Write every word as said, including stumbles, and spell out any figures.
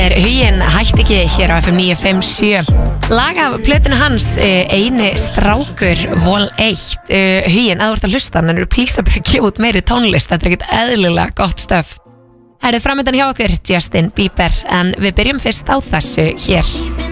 er Huginn hætti ekki hér á F M níu fimm sjö. Lag af plötinu hans, Eini strákur vol eitt. Huginn, að þú ert að hlusta, en eru plís að bara gefa út meiri tónlist. Þetta er ekkert eðlilega gott stöf. Herðu framöndan hjá okkur Justin Bieber, en við byrjum fyrst á þessu hér.